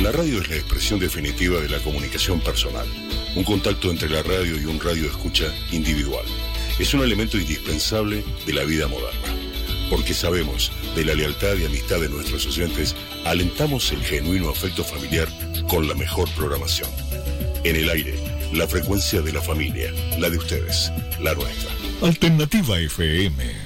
La radio es la expresión definitiva de la comunicación personal, un contacto entre la radio y un radioescucha individual. Es un elemento indispensable de la vida moderna, porque sabemos de la lealtad y amistad de nuestros oyentes, alentamos el genuino afecto familiar con la mejor programación. En el aire, la frecuencia de la familia, la de ustedes, la nuestra. Alternativa FM.